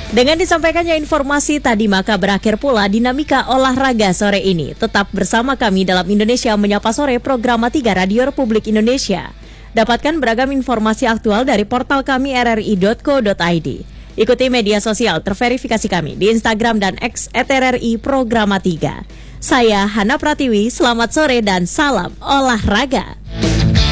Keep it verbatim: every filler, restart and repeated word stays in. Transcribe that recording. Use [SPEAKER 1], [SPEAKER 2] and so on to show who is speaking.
[SPEAKER 1] Dengan disampaikannya informasi tadi, maka berakhir pula dinamika olahraga sore ini. Tetap bersama kami dalam Indonesia Menyapa Sore, program tiga Radio Republik Indonesia. Dapatkan beragam informasi aktual dari portal kami r r i dot co dot i d. Ikuti media sosial terverifikasi kami di Instagram dan X at r r i Programa tiga. Saya Hana Pratiwi, selamat sore dan salam olahraga.